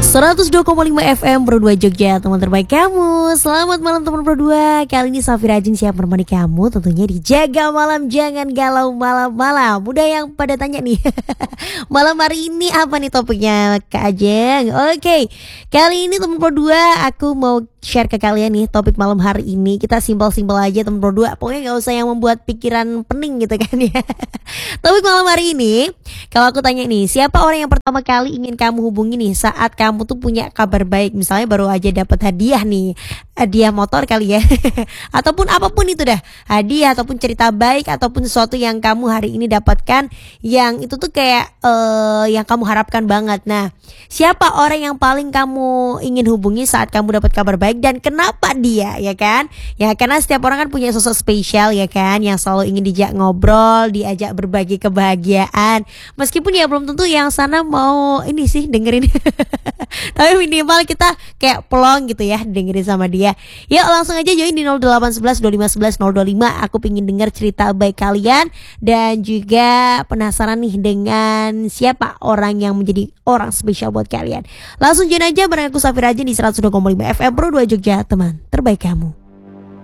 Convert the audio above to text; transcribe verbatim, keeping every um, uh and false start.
seratus dua koma lima F M Pro dua Jogja, teman terbaik kamu. Selamat malam teman Pro dua. Kali ini Safira Ajeng siap menemani kamu, tentunya di Jaga Malam Jangan Galau Malam-malam. Udah yang pada tanya nih, malam hari ini apa nih topiknya Kak Ajeng? Oke, kali ini teman Pro dua aku mau share ke kalian nih topik malam hari ini. Kita simpel-simpel aja teman Pro dua. Pokoknya gak usah yang membuat pikiran pening gitu kan ya. Topik malam hari ini, kalau aku tanya nih, siapa orang yang pertama kali ingin kamu hubungi nih saat kamu tuh punya kabar baik? Misalnya baru aja dapat hadiah nih, hadiah motor kali ya. Ataupun apapun itu dah, hadiah ataupun cerita baik ataupun sesuatu yang kamu hari ini dapatkan, yang itu tuh kayak uh, yang kamu harapkan banget. Nah, siapa orang yang paling kamu ingin hubungi saat kamu dapat kabar baik dan kenapa dia, ya kan? Ya karena setiap orang kan punya sosok spesial ya kan, yang selalu ingin dijak ngobrol, diajak berbagi kebahagiaan. Meskipun ya belum tentu yang sana mau ini sih dengerin. Tapi minimal kita kayak pelong gitu ya dengerin sama dia. Yuk langsung aja join di nol delapan satu satu dua lima satu satu nol dua lima. Aku pengen denger cerita baik kalian, dan juga penasaran nih dengan siapa orang yang menjadi orang spesial buat kalian. Langsung join aja bareng aku Safira Ajeng di seratus dua koma lima F M Pro dua Jogja, teman terbaik kamu.